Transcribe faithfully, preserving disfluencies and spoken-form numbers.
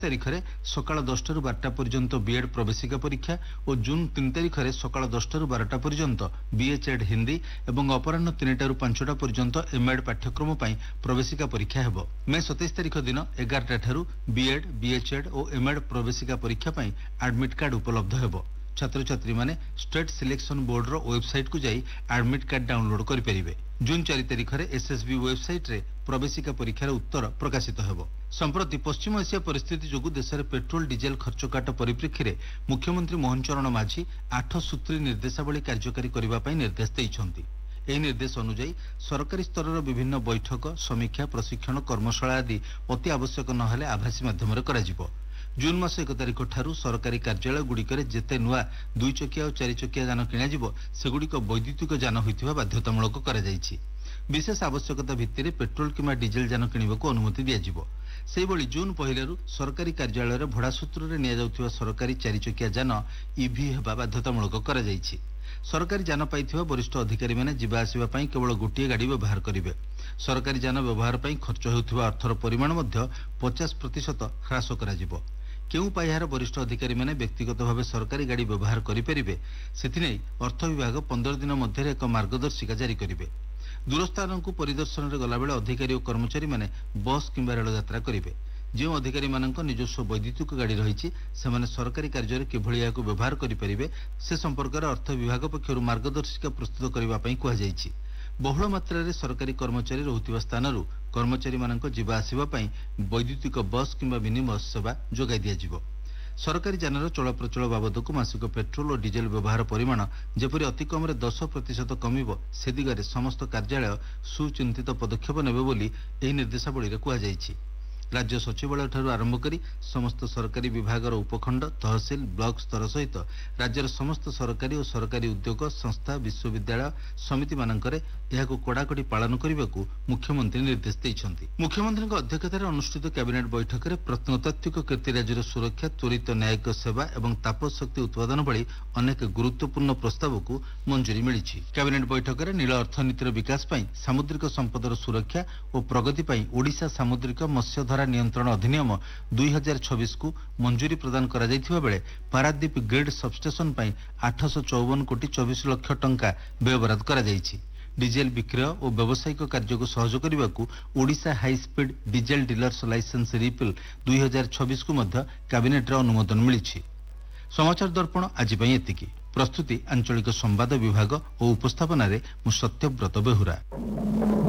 तारीख में सकाल दसटा बारटा पर्यंत बीएड प्रवेशिका परीक्षा और जून तीन तारीख में सकाल दसटा बारटा पर्यंत बीएचएड हिंदी और अपराह तीन टारू पांचटा पर्यंत एमएड पाठ्यक्रम पर प्रवेशिका परीक्षा हेब। मे सतैश तारीख दिन एगारटा ठारू बीएड बीएचएड और एमएड प्रवेशिका परीक्षा पर एडमिट कार्ड उपलब्ध हेब। छात्र छात्री माने स्टेट सिलेक्शन बोर्ड रो वेबसाइट को जाई एडमिट कार्ड डाउनलोड करि परिबे। जून चार तारीख रे एसएसबी वेबसाइट रे प्रवेशिका परीक्षार उत्तर प्रकाशित हेब। संप्रति पश्चिम एशिया परिस्थिति जोगु देश में पेट्रोल डीजेल खर्चकाट परिप्रेक्षी रे मुख्यमंत्री मोहन चरण माझी आठ सूत्री निर्देशावली कार्यकारी करबा पई निर्देश दैछंती। एही निर्देश अनुसार सरकारी स्तर विभिन्न बैठक समीक्षा प्रशिक्षण कर्मशाला आदि अति आवश्यक नहेले आभासी माध्यम करा जिवो। जून मास एक तारीख ठारू सरकारी कार्यालय गुड़िक जेते नुआ दुई चकिया और चारि चकिया जान किणाजिब सेगुड़िक वैद्युतिक जान होइथिबा बाध्यतामूलक करा जायछि। विशेष आवश्यकता भित्तिरे पेट्रोल किंवा डीजेल जान किणिबाकू अनुमति दियाजिब। सेहिभଳି जून पहिलारू सरकारी कार्यालय भड़ा सूत्र निया जाउथिबा सरकारी चारि चकिया जान ईवी हेबा बाध्यतामूलक करा जायछि। सरकारी जान पाइथिबा वरिष्ठ अधिकारी माने जिबा आसिबा पई केवल गोटिए गाड़ी व्यवहार करिवे। सरकारी जान व्यवहार पई खर्च हेउथिबा अर्थर परिमाण मध्य पचास प्रतिशत ह्रास करा जिवो। केउ पाइहार वरिष्ठ अधिकारी माने व्यक्तिगत भाव सरकारी गाड़ी व्यवहार करिपरिबे सेथिनै अर्थ विभाग पंद्रह दिन मध्य एक मार्गदर्शिका जारी करिवे। दूरस्थान को परिदर्शन रे गला बेले अधिकारी और कर्मचारी माने बस किंबा रेल यात्रा करिवे। जो अधिकारी मानक निजस्व वैद्युतिक गाड़ी रही सेमाने सरकारी कार्य किभଳି याको व्यवहार करिपरिबे से संपर्क में अर्थ विभाग पक्षर मार्गदर्शिका प्रस्तुत करबा पई कुहा जायछि। बहुल मात्रा रे सरकारी कर्मचारी रहुथिबा स्थानरू कर्मचारी मानक जिबा आसिबा पई वैद्युतिक बस किंबा मिनी बस सेवा जोगाई दिया जिवो। सरकारी जानर चलप्रचल बाबदक मासिक पेट्रोल और डीजेल व्यवहार परिमाण जेपरि अति कम दस प्रतिशत कमिब से दिगरे समस्त कार्यालय सुचिंतित पदक्षेप नेबे बोली एही निर्देशावली रे कुहा जायछि। राज्य सचिवालय ठारू आरंभ करी समस्त सरकारी विभागर उपखंड तहसिल ब्लॉक स्तर सहित राज्यर समस्त सरकारी और सरकारी उद्योग संस्था विश्वविद्यालय समिति मानकरे एहाकु कड़ाकड़ी पालन करने मुख्यमंत्री निर्देश देइछंती। मुख्यमंत्री अध्यक्षतार अनुष्ठित कैबिनेट बैठक में प्रत्नतात्विक कीर्ति राज्यर सुरक्षा त्वरित न्यायिक सेवा और तापस शक्ति उत्पादन भली अनेक गुरुत्वपूर्ण प्रस्ताव को मंजूरी मिली। कैबिनेट बैठक में नील अर्थनीतिर विकास पई सामुद्रिक संपदर सुरक्षा और प्रगति पई ओडिशा सामुद्रिक मत्स्यधरा नियंत्रण अधिनियम दुई हजार छब्बीस को मंजूरी प्रदान करा जायथिबा बेले पारादीप ग्रिड सबस्टेशन पई आठ सौ चौवन कोटी चौबीस लाख टंका व्ययबराद करा जायछि। डीजेल विक्रय और व्यावसायिक कार्य को सहज करने को Odisha high speed diesel dealers licence ripple दुई हजार छब्बीस को मध्य कैबिनेट रे अनुमोदन मिली। समाचार दर्पण आज पई एतिकी। प्रस्तुति आंचलिक संवाद विभाग और उपस्थापन रे मु सत्यव्रत बेहुरा।